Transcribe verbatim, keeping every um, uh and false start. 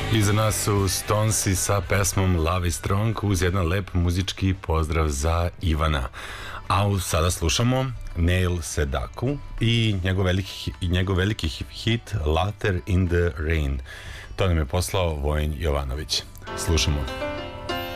Iza nas su Stonesi sa pesmom Love is Strong uz jedan lep muzički pozdrav za Ivana. A sada slušamo Neil Sedaka i njegov veliki, njegov veliki hit Laughter in the Rain. To nam je poslao Vojin Jovanović. Slušamo.